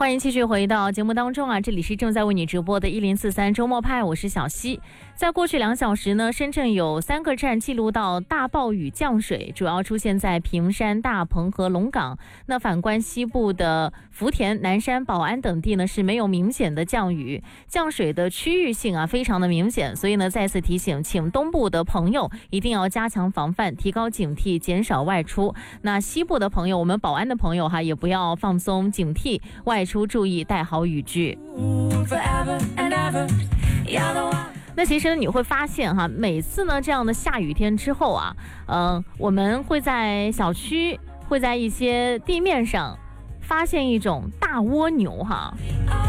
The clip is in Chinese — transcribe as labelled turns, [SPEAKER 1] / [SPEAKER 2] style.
[SPEAKER 1] 欢迎继续回到节目当中啊！这里是正在为你直播的1043周末派，我是小溪。在过去2小时呢，深圳有3个站记录到大暴雨降水，主要出现在平山、大鹏和龙岗。那反观西部的福田、南山、宝安等地呢，是没有明显的降雨，降水的区域性啊非常的明显。所以呢，再次提醒，请东部的朋友一定要加强防范，提高警惕，减少外出。那西部的朋友，我们宝安的朋友哈，也不要放松警惕，外出注意带好雨具。那其实你会发现哈，每次呢这样的下雨天之后啊，我们会在小区，会在一些地面上发现一种大蜗牛哈。